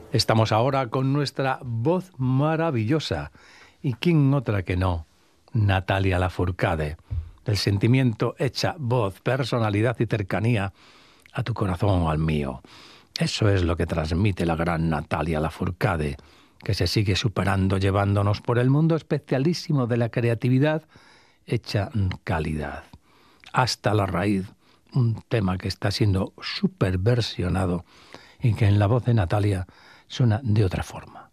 Estamos ahora con nuestra voz maravillosa. ¿Y quién otra que no? Natalia Lafourcade. Del sentimiento hecha voz, personalidad y cercanía a tu corazón o al mío. Eso es lo que transmite la gran Natalia Lafourcade, que se sigue superando, llevándonos por el mundo especialísimo de la creatividad hecha calidad. Hasta la raíz, un tema que está siendo superversionado y que en la voz de Natalia suena de otra forma.